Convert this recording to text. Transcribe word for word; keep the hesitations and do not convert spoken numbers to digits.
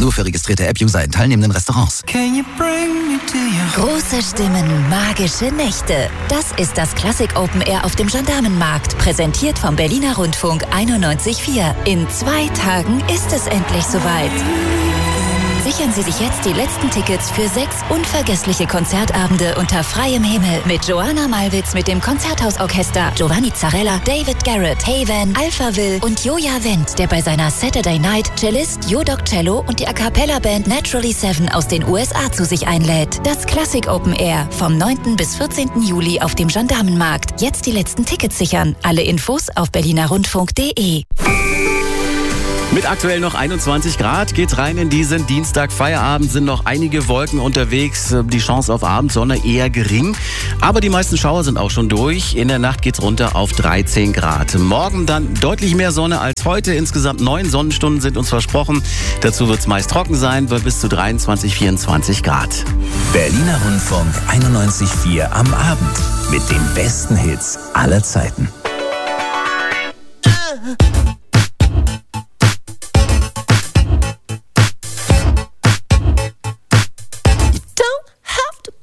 Nur für registrierte App-User in teilnehmenden Restaurants. Große Stimmen, magische Nächte. Das ist das Classic Open Air auf dem Gendarmenmarkt. Präsentiert vom Berliner Rundfunk einundneunzig Komma vier. In zwei Tagen ist es endlich soweit. Sichern Sie sich jetzt die letzten Tickets für sechs unvergessliche Konzertabende unter freiem Himmel mit Joanna Malwitz mit dem Konzerthausorchester, Giovanni Zarella, David Garrett, Haven, Alphaville und Joja Wendt, der bei seiner Saturday Night Cellist Jodok Cello und die A Cappella Band Naturally Seven aus den U S A zu sich einlädt. Das Classic Open Air vom neunten bis vierzehnten Juli auf dem Gendarmenmarkt. Jetzt die letzten Tickets sichern. Alle Infos auf berlinerrundfunk punkt de. Mit aktuell noch einundzwanzig Grad geht's rein in diesen Dienstag. Feierabend, sind noch einige Wolken unterwegs. Die Chance auf Abendsonne eher gering. Aber die meisten Schauer sind auch schon durch. In der Nacht geht's runter auf dreizehn Grad. Morgen dann deutlich mehr Sonne als heute. Insgesamt neun Sonnenstunden sind uns versprochen. Dazu wird's meist trocken sein, bei bis zu dreiundzwanzig, vierundzwanzig Grad. Berliner Rundfunk einundneunzig Komma vier am Abend. Mit den besten Hits aller Zeiten.